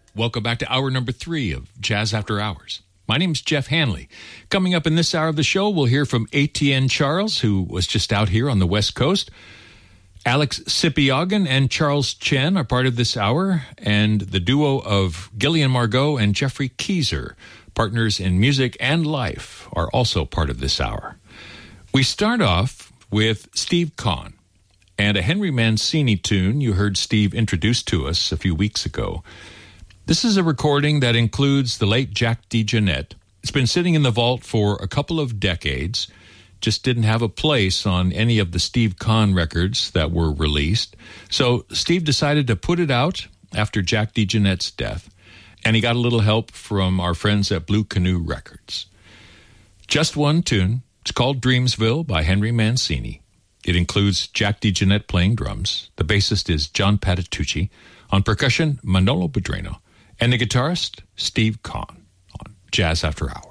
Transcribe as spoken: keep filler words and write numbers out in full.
Welcome back to hour number three of Jazz After Hours. My name is Jeff Hanley. Coming up in this hour of the show, we'll hear from Etienne Charles, who was just out here on the West Coast. Alex Sipiagin and Charles Chen are part of this hour, and the duo of Gillian Margot and Jeffrey Keyser, partners in music and life, are also part of this hour. We start off with Steve Kahn and a Henry Mancini tune you heard Steve introduce to us a few weeks ago. This is a recording that includes the late Jack DeJohnette. It's been sitting in the vault for a couple of decades, just didn't have a place on any of the Steve Kahn records that were released. So Steve decided to put it out after Jack DeJohnette's death, and he got a little help from our friends at Blue Canoe Records. Just one tune. It's called Dreamsville by Henry Mancini. It includes Jack DeJohnette playing drums. The bassist is John Patitucci. On percussion, Manolo Bedreno. And the guitarist, Steve Kahn, on Jazz After Hours.